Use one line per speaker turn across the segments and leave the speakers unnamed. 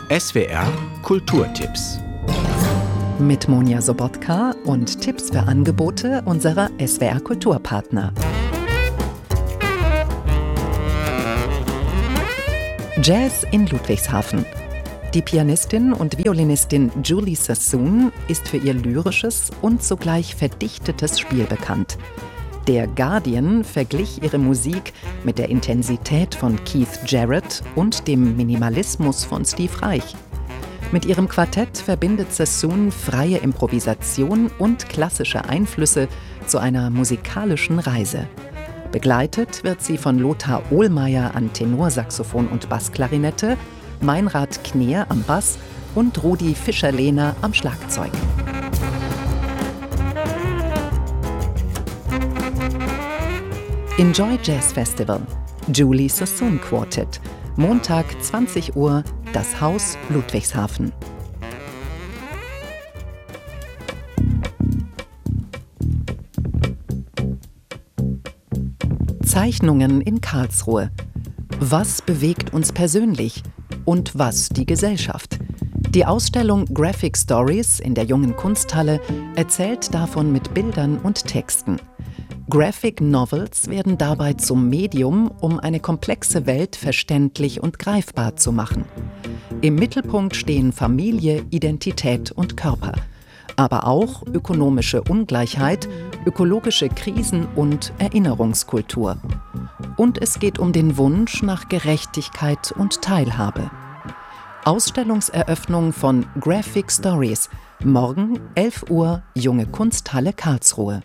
SWR Kulturtipps.
Mit Monja Sobotka und Tipps für Angebote unserer SWR Kulturpartner. Jazz in Ludwigshafen. Die Pianistin und Violinistin Julie Sassoon ist für ihr lyrisches und zugleich verdichtetes Spiel bekannt. Der Guardian verglich ihre Musik mit der Intensität von Keith Jarrett und dem Minimalismus von Steve Reich. Mit ihrem Quartett verbindet Sassoon freie Improvisation und klassische Einflüsse zu einer musikalischen Reise. Begleitet wird sie von Lothar Ohlmeier an Tenorsaxophon und Bassklarinette, Meinrad Kneer am Bass und Rudi Fischer-Lehner am Schlagzeug. Enjoy Jazz Festival, Julie Sassoon Quartet, Montag 20 Uhr, das Haus Ludwigshafen. Zeichnungen in Karlsruhe. Was bewegt uns persönlich und was die Gesellschaft? Die Ausstellung Graphic Stories in der Jungen Kunsthalle erzählt davon mit Bildern und Texten. Graphic Novels werden dabei zum Medium, um eine komplexe Welt verständlich und greifbar zu machen. Im Mittelpunkt stehen Familie, Identität und Körper, aber auch ökonomische Ungleichheit, ökologische Krisen und Erinnerungskultur. Und es geht um den Wunsch nach Gerechtigkeit und Teilhabe. Ausstellungseröffnung von Graphic Stories, morgen 11 Uhr, Junge Kunsthalle Karlsruhe.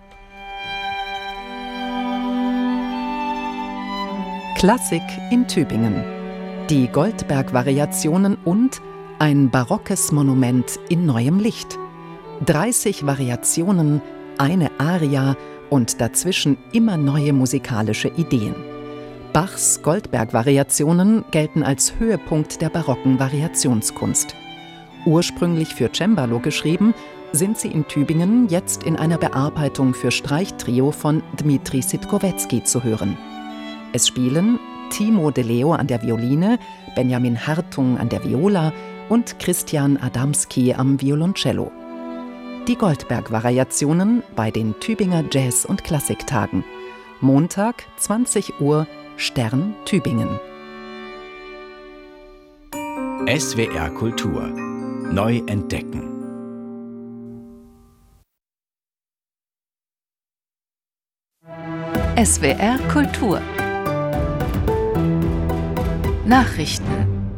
Klassik in Tübingen. Die Goldberg-Variationen und ein barockes Monument in neuem Licht. 30 Variationen, eine Aria und dazwischen immer neue musikalische Ideen. Bachs Goldberg-Variationen gelten als Höhepunkt der barocken Variationskunst. Ursprünglich für Cembalo geschrieben, sind sie in Tübingen jetzt in einer Bearbeitung für Streichtrio von Dmitri Sitkovetsky zu hören. Es spielen Timo De Leo an der Violine, Benjamin Hartung an der Viola und Christian Adamski am Violoncello. Die Goldberg-Variationen bei den Tübinger Jazz- und Klassiktagen. Montag, 20 Uhr, Stern, Tübingen.
SWR Kultur. Neu entdecken.
SWR Kultur. Nachrichten.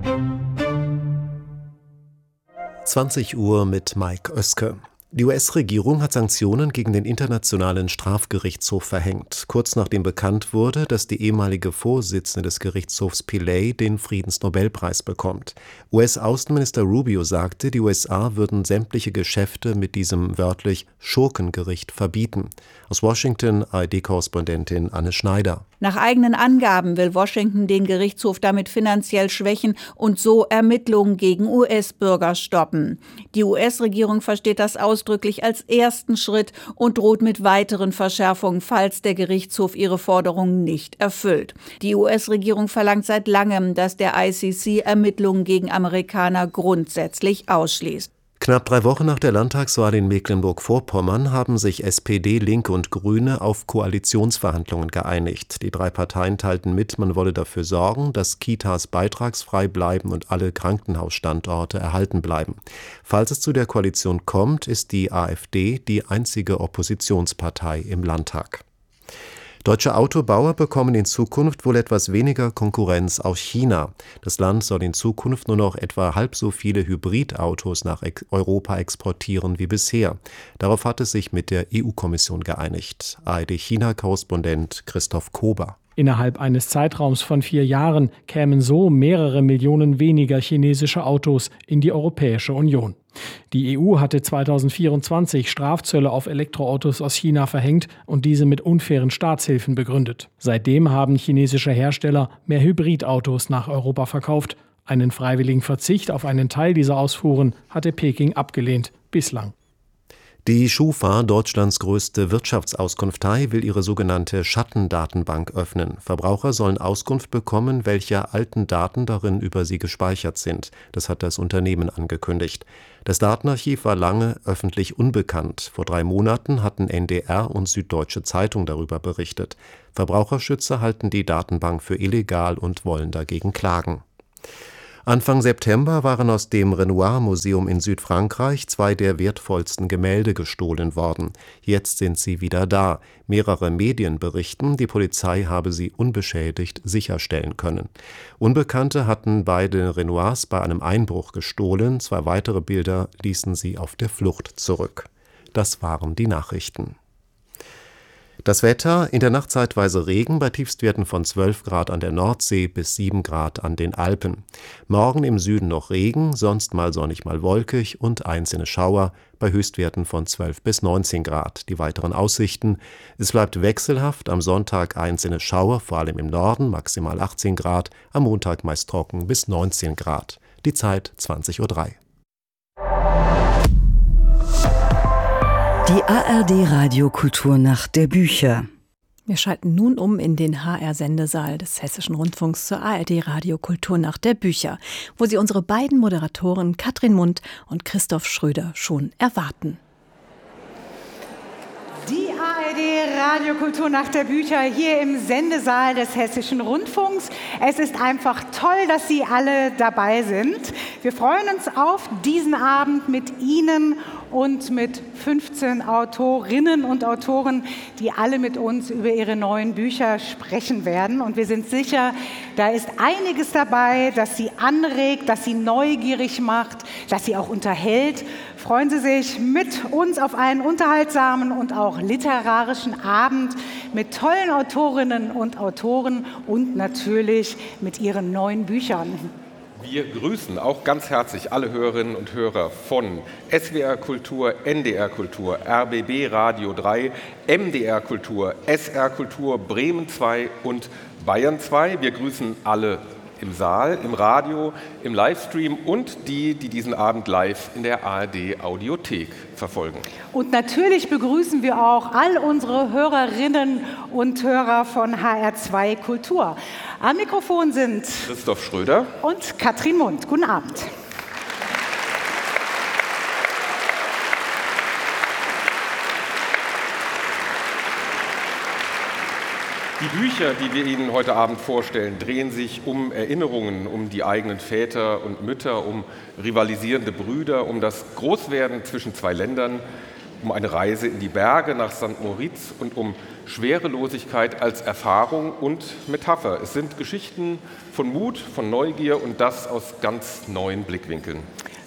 20 Uhr mit Mike Oeske. Die US-Regierung hat Sanktionen gegen den Internationalen Strafgerichtshof verhängt, kurz nachdem bekannt wurde, dass die ehemalige Vorsitzende des Gerichtshofs Pillay den Friedensnobelpreis bekommt. US-Außenminister Rubio sagte, die USA würden sämtliche Geschäfte mit diesem wörtlich Schurkengericht verbieten. Aus Washington ARD-Korrespondentin Anne Schneider.
Nach eigenen Angaben will Washington den Gerichtshof damit finanziell schwächen und so Ermittlungen gegen US-Bürger stoppen. Die US-Regierung versteht das ausdrücklich als ersten Schritt und droht mit weiteren Verschärfungen, falls der Gerichtshof ihre Forderungen nicht erfüllt. Die US-Regierung verlangt seit langem, dass der ICC Ermittlungen gegen Amerikaner grundsätzlich ausschließt.
Knapp 3 Wochen nach der Landtagswahl in Mecklenburg-Vorpommern haben sich SPD, Linke und Grüne auf Koalitionsverhandlungen geeinigt. Die 3 Parteien teilten mit, man wolle dafür sorgen, dass Kitas beitragsfrei bleiben und alle Krankenhausstandorte erhalten bleiben. Falls es zu der Koalition kommt, ist die AfD die einzige Oppositionspartei im Landtag. Deutsche Autobauer bekommen in Zukunft wohl etwas weniger Konkurrenz aus China. Das Land soll in Zukunft nur noch etwa halb so viele Hybridautos nach Europa exportieren wie bisher. Darauf hat es sich mit der EU-Kommission geeinigt. ARD-China-Korrespondent Christoph Kober.
Innerhalb eines Zeitraums von 4 Jahren kämen so mehrere Millionen weniger chinesische Autos in die Europäische Union. Die EU hatte 2024 Strafzölle auf Elektroautos aus China verhängt und diese mit unfairen Staatshilfen begründet. Seitdem haben chinesische Hersteller mehr Hybridautos nach Europa verkauft. Einen freiwilligen Verzicht auf einen Teil dieser Ausfuhren hatte Peking abgelehnt, bislang.
Die Schufa, Deutschlands größte Wirtschaftsauskunftei, will ihre sogenannte Schattendatenbank öffnen. Verbraucher sollen Auskunft bekommen, welche alten Daten darin über sie gespeichert sind. Das hat das Unternehmen angekündigt. Das Datenarchiv war lange öffentlich unbekannt. Vor 3 Monaten hatten NDR und Süddeutsche Zeitung darüber berichtet. Verbraucherschützer halten die Datenbank für illegal und wollen dagegen klagen. Anfang September waren aus dem Renoir-Museum in Südfrankreich 2 der wertvollsten Gemälde gestohlen worden. Jetzt sind sie wieder da. Mehrere Medien berichten, die Polizei habe sie unbeschädigt sicherstellen können. Unbekannte hatten beide Renoirs bei einem Einbruch gestohlen. 2 weitere Bilder ließen sie auf der Flucht zurück. Das waren die Nachrichten. Das Wetter, in der Nacht zeitweise Regen bei Tiefstwerten von 12 Grad an der Nordsee bis 7 Grad an den Alpen. Morgen im Süden noch Regen, sonst mal sonnig, mal wolkig und einzelne Schauer bei Höchstwerten von 12 bis 19 Grad. Die weiteren Aussichten: Es bleibt wechselhaft, am Sonntag einzelne Schauer, vor allem im Norden, maximal 18 Grad, am Montag meist trocken bis 19 Grad. Die Zeit 20:03 Uhr.
Die ARD Radiokulturnacht der Bücher.
Wir schalten nun um in den HR-Sendesaal des Hessischen Rundfunks zur ARD Radiokulturnacht der Bücher, wo Sie unsere beiden Moderatoren Katrin Mund und Christoph Schröder schon erwarten.
Die ARD Radiokulturnacht der Bücher hier im Sendesaal des Hessischen Rundfunks. Es ist einfach toll, dass Sie alle dabei sind. Wir freuen uns auf diesen Abend mit Ihnen und mit 15 Autorinnen und Autoren, die alle mit uns über ihre neuen Bücher sprechen werden. Und wir sind sicher, da ist einiges dabei, das Sie anregt, das Sie neugierig macht, das Sie auch unterhält. Freuen Sie sich mit uns auf einen unterhaltsamen und auch literarischen Abend mit tollen Autorinnen und Autoren und natürlich mit ihren neuen Büchern.
Wir grüßen auch ganz herzlich alle Hörerinnen und Hörer von SWR Kultur, NDR Kultur, RBB Radio 3, MDR Kultur, SR Kultur, Bremen 2 und Bayern 2. Wir grüßen alle im Saal, im Radio, im Livestream und die diesen Abend live in der ARD Audiothek verfolgen.
Und natürlich begrüßen wir auch all unsere Hörerinnen und Hörer von HR2 Kultur. Am Mikrofon sind
Christoph Schröder
und Katrin Mund. Guten Abend.
Die Bücher, die wir Ihnen heute Abend vorstellen, drehen sich um Erinnerungen, um die eigenen Väter und Mütter, um rivalisierende Brüder, um das Großwerden zwischen 2 Ländern, um eine Reise in die Berge nach St. Moritz und um Schwerelosigkeit als Erfahrung und Metapher. Es sind Geschichten von Mut, von Neugier und das aus ganz neuen Blickwinkeln.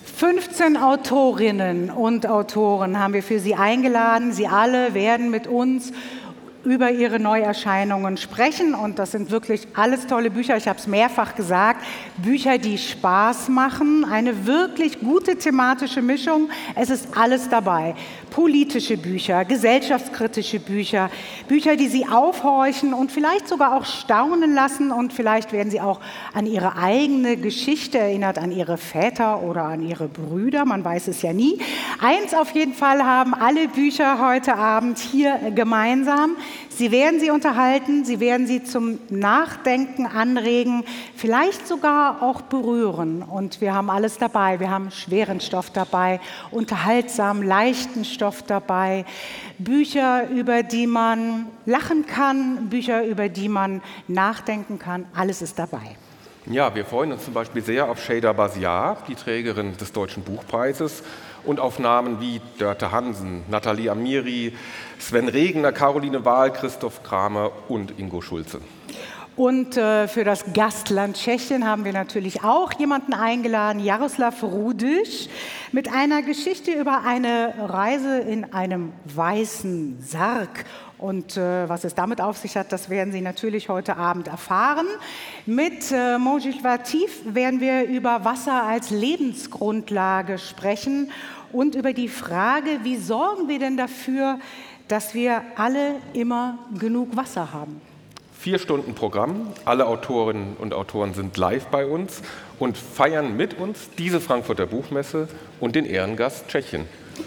15 Autorinnen und Autoren haben wir für Sie eingeladen. Sie alle werden mit uns über ihre Neuerscheinungen sprechen und das sind wirklich alles tolle Bücher, ich habe es mehrfach gesagt, Bücher, die Spaß machen, eine wirklich gute thematische Mischung, es ist alles dabei. Politische Bücher, gesellschaftskritische Bücher, Bücher, die Sie aufhorchen und vielleicht sogar auch staunen lassen und vielleicht werden Sie auch an Ihre eigene Geschichte erinnert, an Ihre Väter oder an Ihre Brüder, man weiß es ja nie. Eins auf jeden Fall haben alle Bücher heute Abend hier gemeinsam. Sie werden Sie unterhalten, Sie werden Sie zum Nachdenken anregen, vielleicht sogar auch berühren. Und wir haben alles dabei. Wir haben schweren Stoff dabei, unterhaltsam, leichten Stoff dabei, Bücher, über die man lachen kann, Bücher, über die man nachdenken kann. Alles ist dabei.
Ja, wir freuen uns zum Beispiel sehr auf Şeyda Basiar, die Trägerin des Deutschen Buchpreises, und auf Namen wie Dörte Hansen, Nathalie Amiri, Sven Regner, Caroline Wahl, Christoph Kramer und Ingo Schulze.
Und für das Gastland Tschechien haben wir natürlich auch jemanden eingeladen, Jaroslav Rudisch, mit einer Geschichte über eine Reise in einem weißen Sarg. Und was es damit auf sich hat, das werden Sie natürlich heute Abend erfahren. Mit Mojit Latif werden wir über Wasser als Lebensgrundlage sprechen und über die Frage, wie sorgen wir denn dafür, dass wir alle immer genug Wasser haben.
4 Stunden Programm, alle Autorinnen und Autoren sind live bei uns und feiern mit uns diese Frankfurter Buchmesse und den Ehrengast Tschechien.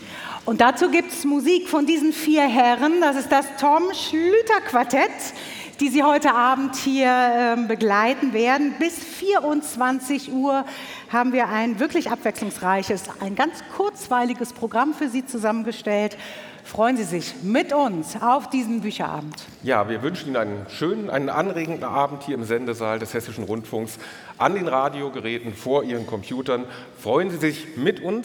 Und dazu gibt es Musik von diesen 4 Herren. Das ist das Tom Schlüter Quartett, die Sie heute Abend hier begleiten werden. Bis 24 Uhr haben wir ein wirklich abwechslungsreiches, ein ganz kurzweiliges Programm für Sie zusammengestellt. Freuen Sie sich mit uns auf diesen Bücherabend.
Ja, wir wünschen Ihnen einen schönen, einen anregenden Abend hier im Sendesaal des Hessischen Rundfunks, an den Radiogeräten, vor Ihren Computern. Freuen Sie sich mit uns